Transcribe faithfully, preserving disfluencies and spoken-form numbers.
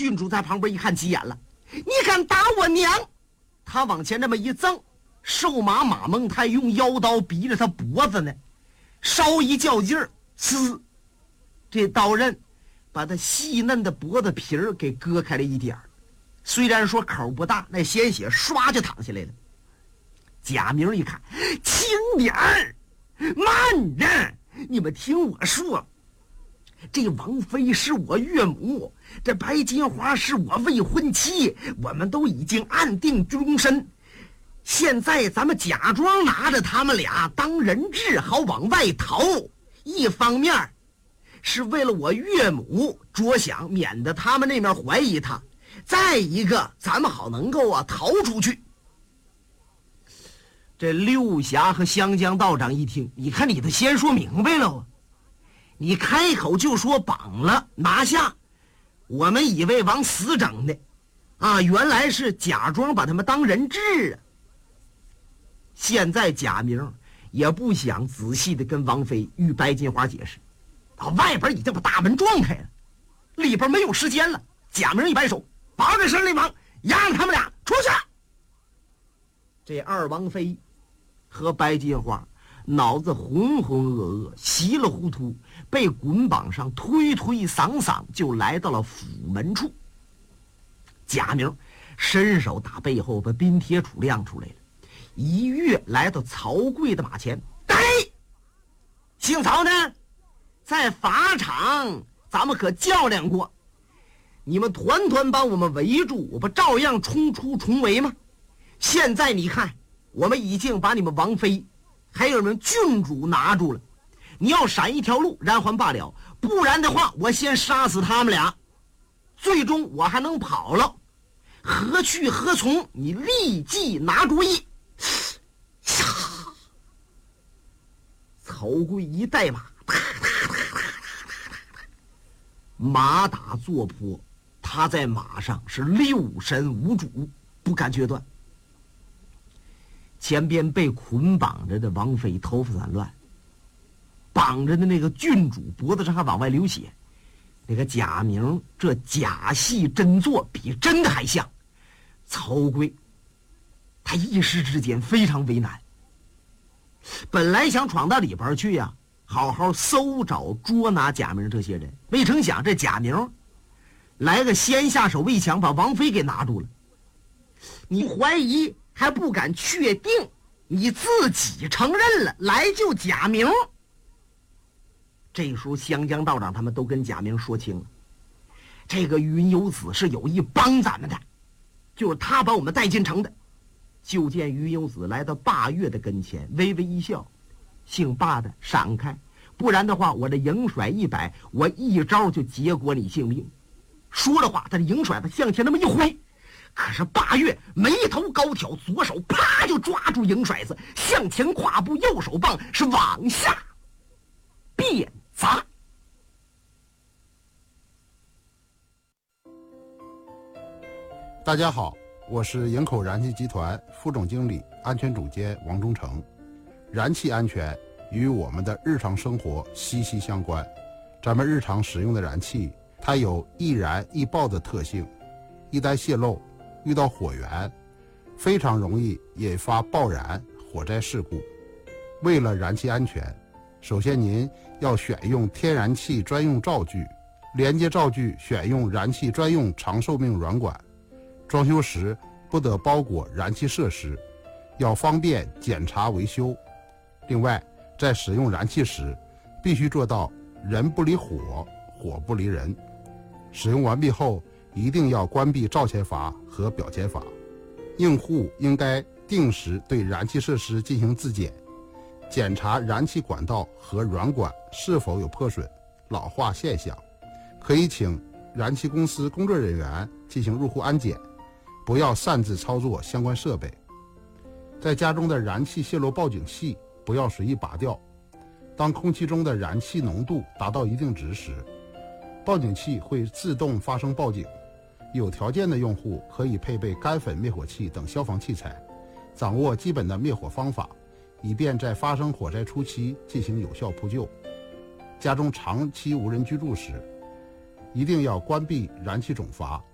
郡主在旁边一看急眼了，你敢打我娘！他往前这么一赠，瘦马马孟泰用腰刀逼着他脖子呢，稍一较劲儿，呲，这刀刃把他细嫩的脖子皮儿给割开了一点儿。虽然说口不大，那鲜血唰就淌下来了。贾明一看，轻点儿，慢着，你们听我说，这王妃是我岳母，这白金花是我未婚妻，我们都已经暗定终身。现在咱们假装拿着他们俩当人质，好往外逃。一方面是为了我岳母着想，免得他们那面怀疑他；再一个，咱们好能够啊逃出去。这六侠和湘江道长一听，你看你都先说明白了啊，你开口就说绑了拿下，我们以为往死整的啊，原来是假装把他们当人质啊。现在贾明也不想仔细的跟王妃与白金花解释，啊，外边已经把大门撞开了，里边没有时间了。贾明一摆手，保着身里王，让他们俩出去。这二王妃和白金花脑子浑浑噩噩，稀里糊涂，被捆绑上，推推搡搡就来到了府门处。贾明伸手打背后把冰铁杵亮出来了，一跃来到曹贵的马前。哎，姓曹呢？在法场咱们可较量过，你们团团把我们围住，我不照样冲出重围吗？现在你看，我们已经把你们王妃还有你们郡主拿住了，你要闪一条路然还罢了，不然的话我先杀死他们俩，最终我还能跑了，何去何从？你立即拿主意。曹贵一带马，马打坐坡，他在马上是六神无主，不敢决断。前边被捆绑着的王妃头发散乱，绑着的那个郡主脖子上还往外流血，那个贾明这假戏真做，比真的还像。曹贵他一时之间非常为难，本来想闯到里边去呀、啊，好好搜找捉拿贾明这些人，没成想这贾明来个先下手为强，把王妃给拿住了。你怀疑还不敢确定，你自己承认了，来救贾明。这时候湘江道长他们都跟贾明说清了，这个云游子是有意帮咱们的，就是他把我们带进城的。就见云游子来到霸月的跟前，微微一笑，姓霸的闪开，不然的话我这迎甩一摆，我一招就结果你性命。说了话，他的迎甩子向前那么一挥，可是霸月眉头高挑，左手啪就抓住迎甩子，向前跨步，右手棒是往下便砸。 大家好，我是营口燃气集团副总经理、安全总监王忠诚。燃气安全与我们的日常生活息息相关。咱们日常使用的燃气，它有易燃易爆的特性，一旦泄漏，遇到火源，非常容易引发爆燃、火灾事故。为了燃气安全，首先您要选用天然气专用灶具，连接灶具选用燃气专用长寿命软管。装修时不得包裹燃气设施，要方便检查维修。另外，在使用燃气时，必须做到人不离火，火不离人。使用完毕后，一定要关闭灶前阀和表前阀。用户应该定时对燃气设施进行自检，检查燃气管道和软管是否有破损、老化现象。可以请燃气公司工作人员进行入户安检，不要擅自操作相关设备。在家中的燃气泄漏报警器不要随意拔掉。当空气中的燃气浓度达到一定值时，报警器会自动发生报警。有条件的用户可以配备干粉灭火器等消防器材，掌握基本的灭火方法，以便在发生火灾初期进行有效扑救。家中长期无人居住时，一定要关闭燃气总阀，